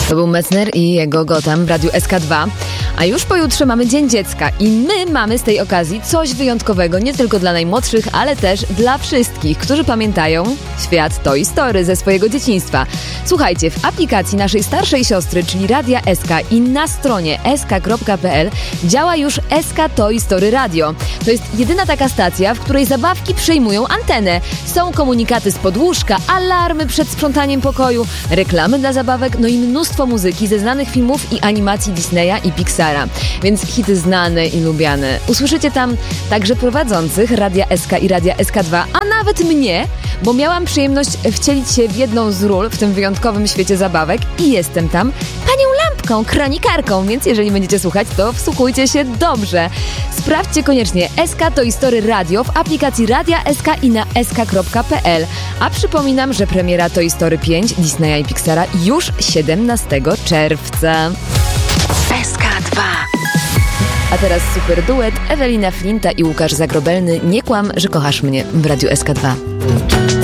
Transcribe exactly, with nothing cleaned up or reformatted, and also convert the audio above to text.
To był Messner i jego Gotham w Radiu S K dwa. A już pojutrze mamy Dzień Dziecka i my mamy z tej okazji coś wyjątkowego nie tylko dla najmłodszych, ale też dla wszystkich, którzy pamiętają świat Toy Story ze swojego dzieciństwa. Słuchajcie, w aplikacji naszej starszej siostry, czyli Radia S K i na stronie s k kropka p l działa już S K Toy Story Radio. To jest jedyna taka stacja, w której zabawki przejmują antenę. Są komunikaty z podłóżka, alarmy przed sprzątaniem pokoju, reklamy dla zabawek, no i mnóstwo muzyki ze znanych filmów i animacji Disneya i Pixara. Więc hity znane i lubiane. Usłyszycie tam także prowadzących Radia S K i Radia S K dwa, a nawet mnie, bo miałam przyjemność wcielić się w jedną z ról w tym wyjątkowym świecie zabawek i jestem tam panią lampką, kronikarką, więc jeżeli będziecie słuchać, to wsłuchujcie się dobrze. Sprawdźcie koniecznie S K Toy Story Radio w aplikacji Radia S K i na s k kropka p l. A przypominam, że premiera Toy Story pięć Disneya i Pixara już siedemnastego czerwca. S K dwa. A teraz super duet Ewelina Flinta i Łukasz Zagrobelny. Nie kłam, że kochasz mnie w Radiu S K dwa.